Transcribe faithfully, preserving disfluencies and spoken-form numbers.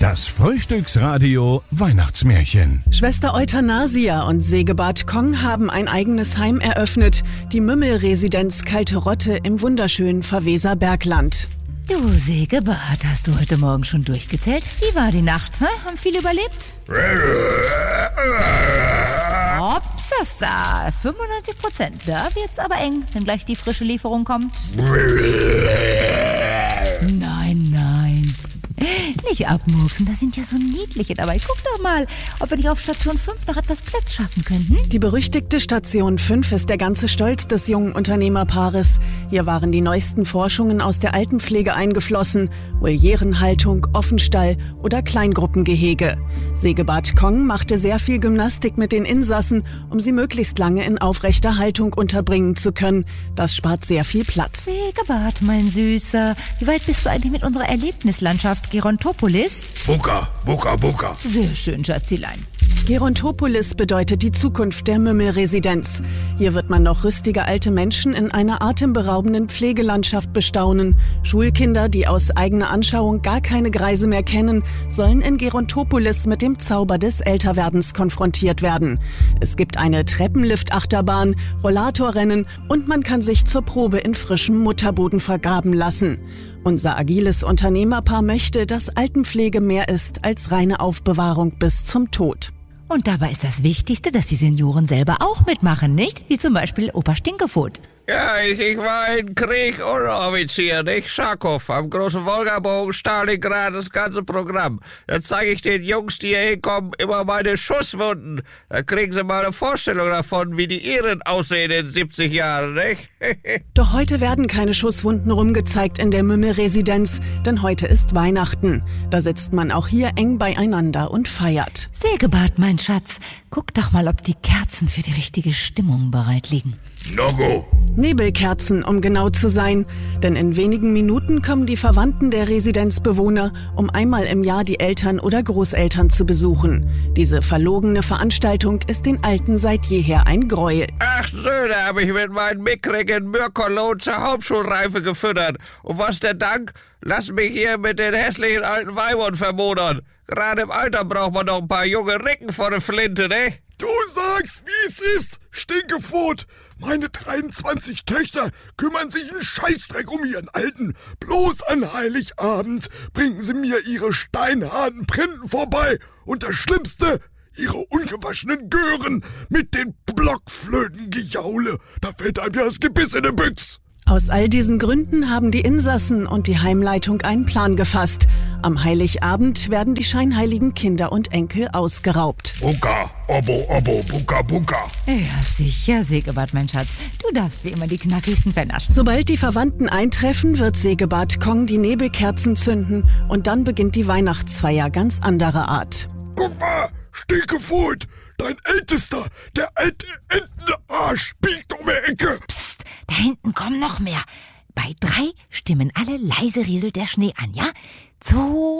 Das Frühstücksradio Weihnachtsmärchen. Schwester Euthanasia und Segebart Kong haben ein eigenes Heim eröffnet. Die Mümmelresidenz Kalte Rotte im wunderschönen Verweser Bergland. Du, Segebart, hast du heute Morgen schon durchgezählt? Wie war die Nacht? Hä? Haben viele überlebt? Hopsasa, fünfundneunzig Prozent. Da wird's aber eng, wenn gleich die frische Lieferung kommt. Nein, nein. Nicht abmurksen, da sind ja so niedliche dabei. Guck doch mal, ob wir nicht auf Station fünf noch etwas Platz schaffen könnten. Die berüchtigte Station fünf ist der ganze Stolz des jungen Unternehmerpaares. Hier waren die neuesten Forschungen aus der Altenpflege eingeflossen. Volierenhaltung, Offenstall oder Kleingruppengehege. Segebart Kong machte sehr viel Gymnastik mit den Insassen, um sie möglichst lange in aufrechter Haltung unterbringen zu können. Das spart sehr viel Platz. Segebart, mein Süßer, wie weit bist du eigentlich mit unserer Erlebnislandschaft Gerontopolis? Buka, Buka, Buka. Sehr schön, Schatzilein. Gerontopolis bedeutet die Zukunft der Mümmelresidenz. Hier wird man noch rüstige alte Menschen in einer atemberaubenden Pflegelandschaft bestaunen. Schulkinder, die aus eigener Anschauung gar keine Greise mehr kennen, sollen in Gerontopolis mit dem Zauber des Älterwerdens konfrontiert werden. Es gibt eine Treppenlift-Achterbahn, Rollatorrennen und man kann sich zur Probe in frischem Mutterboden vergraben lassen. Unser agiles Unternehmerpaar möchte, dass Altenpflege mehr ist als reine Aufbewahrung bis zum Tod. Und dabei ist das Wichtigste, dass die Senioren selber auch mitmachen, nicht? Wie zum Beispiel Opa Stinkefot. Ja, ich, ich war in Krieg Unteroffizier, nicht? Scharkow, am großen Wolgabogen, Stalingrad, das ganze Programm. Da zeige ich den Jungs, die hier hinkommen, immer meine Schusswunden. Da kriegen sie mal eine Vorstellung davon, wie die ihren aussehen in siebzig Jahren, nicht? Doch heute werden keine Schusswunden rumgezeigt in der Mümmelresidenz, denn heute ist Weihnachten. Da sitzt man auch hier eng beieinander und feiert. Segebart, mein Schatz, guck doch mal, ob die Kerzen für die richtige Stimmung bereit liegen. Logo. Nebelkerzen, um genau zu sein. Denn in wenigen Minuten kommen die Verwandten der Residenzbewohner, um einmal im Jahr die Eltern oder Großeltern zu besuchen. Diese verlogene Veranstaltung ist den Alten seit jeher ein Gräuel. Acht Söhne habe ich mit meinen mickrigen Mürkolon zur Hauptschulreife gefüttert. Und was der Dank? Lass mich hier mit den hässlichen alten Weibern vermodern. Gerade im Alter braucht man noch ein paar junge Ricken vor der Flinte, ne? Du sagst, wie es ist, Stinkefot. Meine dreiundzwanzig Töchter kümmern sich einen Scheißdreck um ihren Alten. Bloß an Heiligabend bringen sie mir ihre steinharten Printen vorbei. Und das Schlimmste, ihre ungewaschenen Gören mit den Blockflötengejaule. Da fällt einem ja das Gebiss in die Büchs. Aus all diesen Gründen haben die Insassen und die Heimleitung einen Plan gefasst. Am Heiligabend werden die scheinheiligen Kinder und Enkel ausgeraubt. Buka, Obo, Obo, Buka, Buka. Ja, sicher, Segebart, mein Schatz. Du darfst wie immer die knackigsten vernaschen. Sobald die Verwandten eintreffen, wird Segebart Kong die Nebelkerzen zünden und dann beginnt die Weihnachtsfeier ganz anderer Art. Guck mal, Stinkefot, dein Ältester, der alte Entenarsch, biegt um die Ecke. Psst, da hinten kommen noch mehr. Bei drei stimmen alle leise rieselt der Schnee an, ja? So